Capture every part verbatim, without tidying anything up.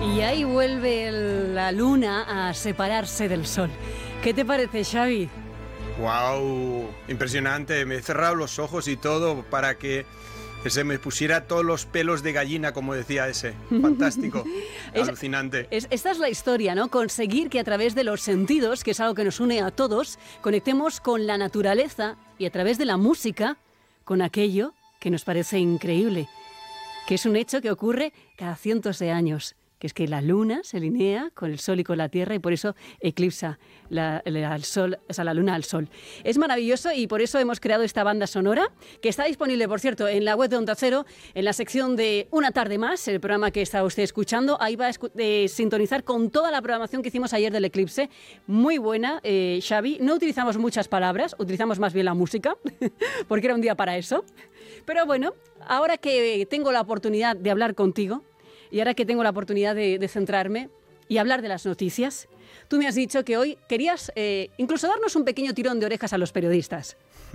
Y ahí vuelve el- la luna a separarse del sol. ¿Qué te parece, Xavi? ¡Wow! Impresionante. Me he cerrado los ojos y todo para que se me pusiera todos los pelos de gallina, como decía ese. Fantástico. Es- Alucinante. Es- esta es la historia, ¿no? Conseguir que a través de los sentidos, que es algo que nos une a todos, conectemos con la naturaleza y a través de la música con aquello que nos parece increíble, que es un hecho que ocurre cada cientos de años, que es que la luna se alinea con el sol y con la tierra y por eso eclipsa la, la- al sol, o sea, la luna al sol. Es maravilloso y por eso hemos creado esta banda sonora, que está disponible, por cierto, en la web de Onda Cero, en la sección de Una tarde más, el programa que está usted escuchando. Ahí va a escu- eh, sintonizar con toda la programación que hicimos ayer del eclipse. Muy buena, eh, Xavi. No utilizamos muchas palabras, utilizamos más bien la música, porque era un día para eso. Pero bueno, ahora que tengo la oportunidad de hablar contigo, y ahora que tengo la oportunidad de, de centrarme y hablar de las noticias, tú me has dicho que hoy querías eh, incluso darnos un pequeño tirón de orejas a los periodistas.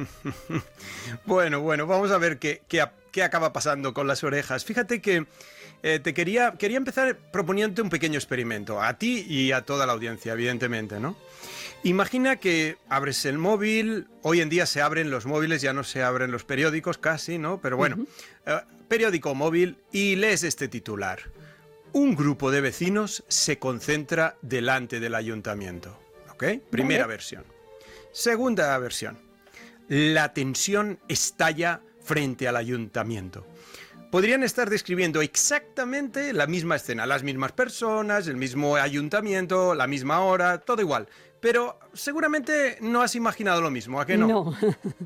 Bueno, bueno, vamos a ver qué, qué, qué acaba pasando con las orejas. Fíjate que eh, te quería, quería empezar proponiéndote un pequeño experimento, a ti y a toda la audiencia, evidentemente, ¿no? Imagina que abres el móvil, hoy en día se abren los móviles, ya no se abren los periódicos casi, ¿no? Pero bueno, uh-huh. eh, periódico móvil y lees este titular. Un grupo de vecinos se concentra delante del ayuntamiento. ¿Ok? Primera Vale. versión. Segunda versión. La tensión estalla frente al ayuntamiento. Podrían estar describiendo exactamente la misma escena, las mismas personas, el mismo ayuntamiento, la misma hora, todo igual. Pero seguramente no has imaginado lo mismo, ¿a qué no? No.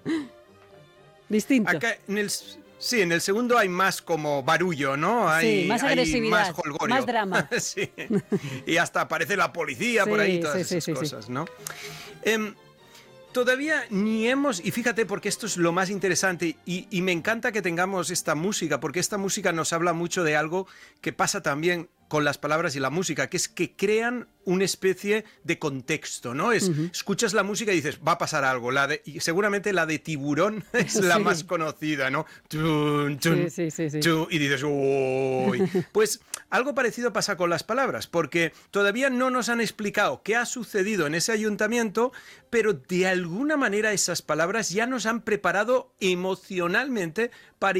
Distinto. Acá en el, sí, en el segundo hay más como barullo, ¿no? Hay, Sí, más hay agresividad, más jolgorio. más drama. Sí. Y hasta aparece la policía Sí, por ahí, todas sí, esas sí, sí, cosas, ¿no? Em, Todavía ni hemos, y fíjate porque esto es lo más interesante y, y me encanta que tengamos esta música, porque esta música nos habla mucho de algo que pasa también con las palabras y la música, que es que crean una especie de contexto, ¿no? Es, uh-huh. Escuchas la música y dices, va a pasar algo, la de, y seguramente la de Tiburón es la sí. más conocida, ¿no? Tun, tun, sí, sí, sí, sí. Tun, y dices, uy. Pues algo parecido pasa con las palabras, porque todavía no nos han explicado qué ha sucedido en ese ayuntamiento, pero de alguna manera esas palabras ya nos han preparado emocionalmente para